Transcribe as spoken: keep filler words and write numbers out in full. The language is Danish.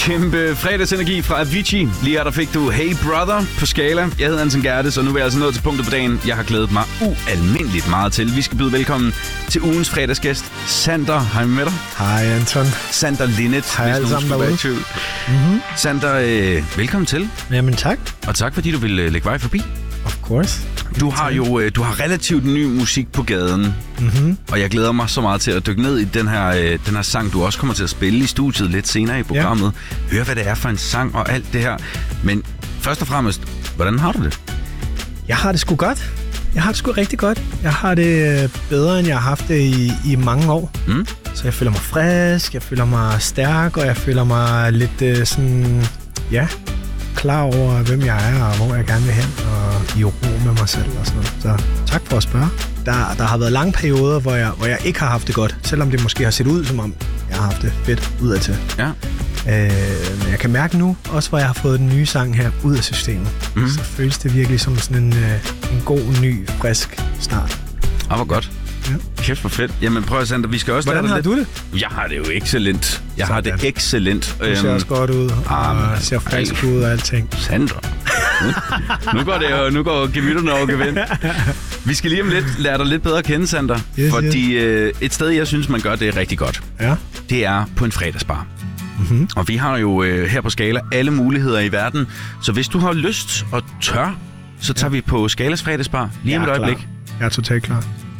Kæmpe fredagsenergi fra Avicii. Lige her der fik du Hey Brother på Skala. Jeg hedder Anton Gerdes, og nu er jeg altså nået til punktet på dagen. Jeg har glædet mig ualmindeligt meget til. Vi skal byde velkommen til ugens fredagsgæst, Sander. Hej med dig. Hej Anton. Sander Linnet. Hej alle sammen derude. Mm-hmm. Sander, øh, velkommen til. Jamen tak. Og tak fordi du ville øh, lægge vej forbi. Of course. Du har jo øh, du har relativt ny musik på gaden, mm-hmm. og jeg glæder mig så meget til at dykke ned i den her, øh, den her sang, du også kommer til at spille i studiet lidt senere i programmet. Ja. Hør, hvad det er for en sang og alt det her. Men først og fremmest, hvordan har du det? Jeg har det sgu godt. Jeg har det sgu rigtig godt. Jeg har det bedre, end jeg har haft det i, i mange år. Mm. Så jeg føler mig frisk, jeg føler mig stærk, og jeg føler mig lidt øh, sådan, ja, klar over, hvem jeg er, og hvor jeg gerne vil hen, og i ro med mig selv og sådan noget. Så tak for at spørge. Der, der har været lange perioder, hvor jeg, hvor jeg ikke har haft det godt, selvom det måske har set ud, som om jeg har haft det fedt udadtil. Ja. Øh, men jeg kan mærke nu, også hvor jeg har fået den nye sang her ud af systemet, mm. så føles det virkelig som sådan en, øh, en god, ny, frisk start. Ah, hvor godt. Ja. Kæft for fedt. Jamen prøv at Sander, vi skal også Hvordan har lidt. du det? Jeg har det jo excellent. Jeg sådan. har det excellent. Du ser også godt ud, og um, ser frisk ud og alting. Sander. nu går det jo, nu går gemytterne over gevind. Vi skal lige om lidt lære dig lidt bedre at kende, Sander. Yes, fordi yes. Øh, et sted, jeg synes, man gør det rigtig godt, ja. det er på en fredagsbar. Mm-hmm. Og vi har jo øh, her på Skala alle muligheder i verden. Så hvis du har lyst og tør, så tager ja. vi på Skalas fredagsbar lige om et øjeblik. Jeg er totalt klar.